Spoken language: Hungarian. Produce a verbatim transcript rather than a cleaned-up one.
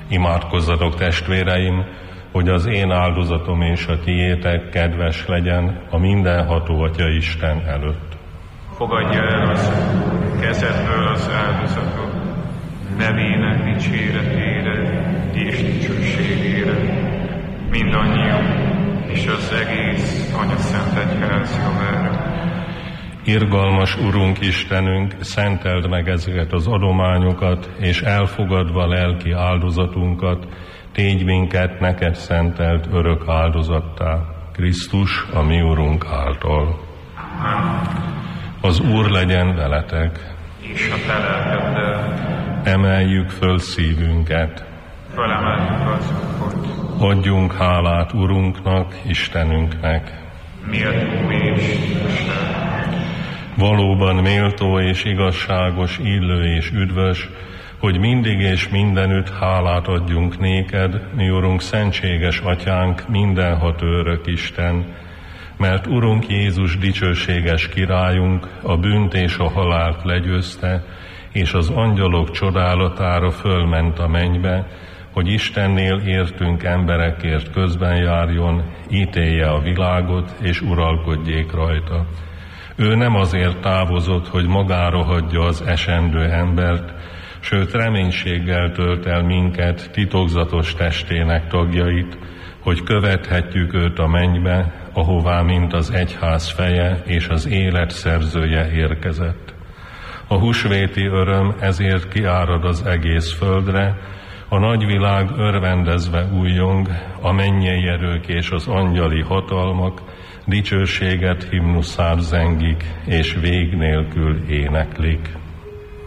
Imádkozzatok, testvéreim, hogy az én áldozatom és a tiétek kedves legyen a mindenható Atya Isten előtt. Fogadja el az kezedből az áldozatot, nevének dicséretére és dicsőségére, mindannyiunk és az egész Anyaszent Egyház javára. Irgalmas Urunk Istenünk, szenteld meg ezeket az adományokat, és elfogadva lelki áldozatunkat, tégy minket neked szentelt örök áldozattá, Krisztus, a mi Urunk által. Amen. Az Úr legyen veletek. És a te lelkeddel. Emeljük föl szívünket. Fölemeljük az Úrhoz. Adjunk hálát Urunknak, Istenünknek. Méltó és igazság. Valóban méltó és igazságos, illő és üdvös, hogy mindig és mindenütt hálát adjunk néked, mi Urunk, szentséges Atyánk, mindenható örök Isten, mert Urunk Jézus dicsőséges királyunk a bűnt és a halált legyőzte, és az angyalok csodálatára fölment a mennybe, hogy Istennél értünk emberekért közben járjon, ítélje a világot, és uralkodjék rajta. Ő nem azért távozott, hogy magára hagyja az esendő embert, sőt reménységgel tölt el minket, titokzatos testének tagjait, hogy követhetjük őt a mennybe, ahová mint az egyház feje és az élet szerzője érkezett. A húsvéti öröm ezért kiárad az egész földre, a nagyvilág örvendezve újjong, a mennyei erők és az angyali hatalmak dicsőséget himnuszát zengik, és vég nélkül éneklik.